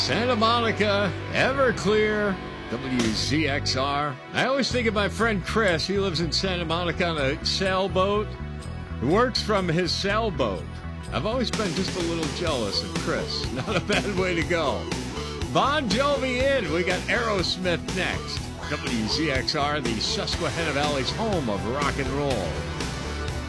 Santa Monica, Everclear, WZXR. I always think of my friend Chris. He lives in Santa Monica on a sailboat. He works from his sailboat. I've always been just a little jealous of Chris. Not a bad way to go. Bon Jovi in. We got Aerosmith next. WZXR, the Susquehanna Valley's home of rock and roll.